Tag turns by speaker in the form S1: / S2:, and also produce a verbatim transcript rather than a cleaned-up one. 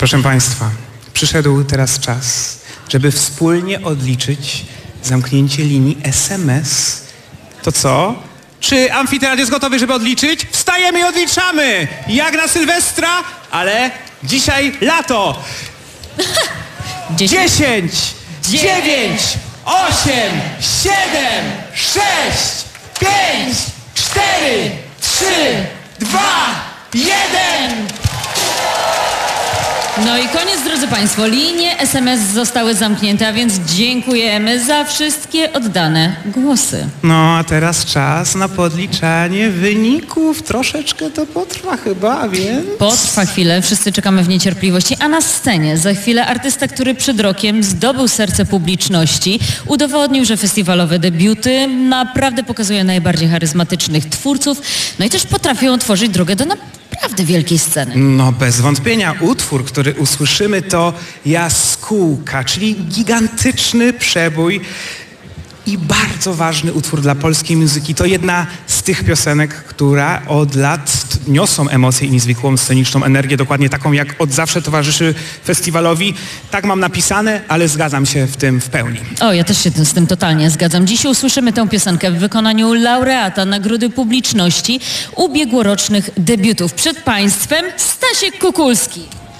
S1: Proszę Państwa, przyszedł teraz czas, żeby wspólnie odliczyć zamknięcie linii S M S. To co? Czy amfiteatr jest gotowy, żeby odliczyć? Wstajemy i odliczamy! Jak na Sylwestra, ale dzisiaj lato! Dziesięć, dziewięć, osiem, siedem, sześć, pięć, cztery, trzy, dwa, jeden!
S2: No i koniec, drodzy Państwo. Linie S M S zostały zamknięte, a więc dziękujemy za wszystkie oddane głosy.
S1: No, a teraz czas na podliczanie wyników. Troszeczkę to potrwa chyba, więc...
S2: Potrwa chwilę, wszyscy czekamy w niecierpliwości, a na scenie za chwilę artysta, który przed rokiem zdobył serce publiczności, udowodnił, że festiwalowe debiuty naprawdę pokazuje najbardziej charyzmatycznych twórców, no i też potrafią otworzyć drogę do naprawdę wielkiej sceny.
S1: No bez wątpienia utwór, który usłyszymy, to Jaskółka, czyli gigantyczny przebój i bardzo ważny utwór dla polskiej muzyki. To jedna z tych piosenek, która od lat niosą emocje i niezwykłą sceniczną energię, dokładnie taką, jak od zawsze towarzyszy festiwalowi. Tak mam napisane, ale zgadzam się w tym w pełni.
S2: O, ja też się z tym totalnie zgadzam. Dziś usłyszymy tę piosenkę w wykonaniu laureata Nagrody Publiczności ubiegłorocznych debiutów. Przed Państwem Stasiek Kukulski.